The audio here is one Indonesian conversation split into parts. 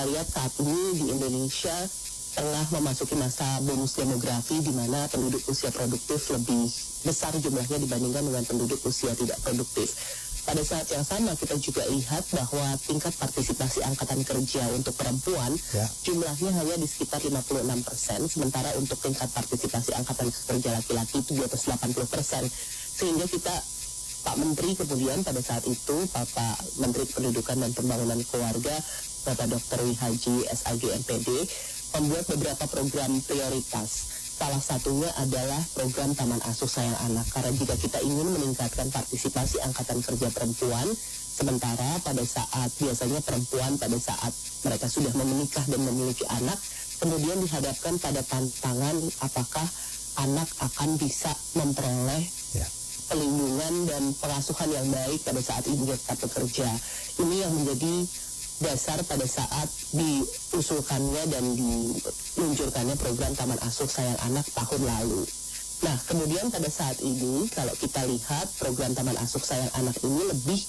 lihat saat ini di Indonesia tengah memasuki masa bonus demografi di mana penduduk usia produktif lebih besar jumlahnya dibandingkan dengan penduduk usia tidak produktif. Pada saat yang sama kita juga lihat bahwa tingkat partisipasi angkatan kerja untuk perempuan jumlahnya hanya di sekitar 56%, sementara untuk tingkat partisipasi angkatan kerja laki-laki itu di atas 80%. Sehingga Pak Menteri kemudian pada saat itu, Bapak Menteri Pendidikan dan Pembangunan Keluarga, Bapak Dr. Wihaji SAG MPD, membuat beberapa program prioritas. Salah satunya adalah program Taman Asuh Sayang Anak. Karena jika kita ingin meningkatkan partisipasi angkatan kerja perempuan, sementara pada saat biasanya perempuan pada saat mereka sudah menikah dan memiliki anak, kemudian dihadapkan pada tantangan apakah anak akan bisa memperoleh pelindungan dan pengasuhan yang baik pada saat ia tetap bekerja. Ini yang menjadi dasar pada saat diusulkannya dan diluncurkannya program Taman Asuh Sayang Anak tahun lalu. Nah, kemudian pada saat ini kalau kita lihat program Taman Asuh Sayang Anak ini lebih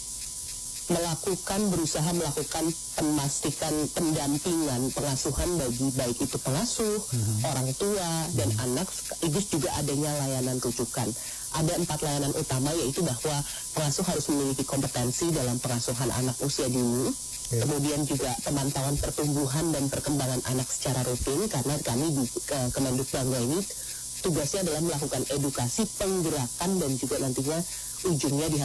berusaha melakukan memastikan pendampingan pengasuhan bagi baik itu pengasuh, orang tua, dan anak, sekaligus juga adanya layanan rujukan. Ada 4 layanan utama, yaitu bahwa pengasuh harus memiliki kompetensi dalam pengasuhan anak usia dini, kemudian juga pemantauan pertumbuhan dan perkembangan anak secara rutin, karena kami di Kemenduk Bangga ini tugasnya adalah melakukan edukasi, penggerakan, dan juga nantinya ujungnya